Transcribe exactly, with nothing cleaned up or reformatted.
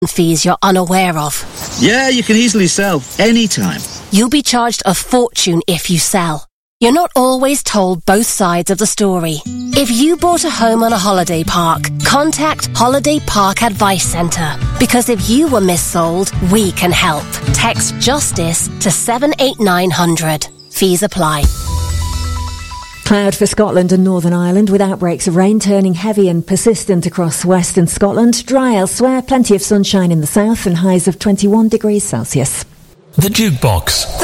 fees you're unaware of. Yeah, you can easily sell anytime. You'll be charged a fortune if you sell. You're not always told both sides of the story. If you bought a home on a holiday park, contact Holiday Park Advice Centre. Because if you were missold, we can help. Text JUSTICE to seven eight nine hundred. Fees apply. Cloud for Scotland and Northern Ireland with outbreaks of rain turning heavy and persistent across western Scotland. Dry elsewhere, plenty of sunshine in the south and highs of twenty-one degrees Celsius. The Jukebox.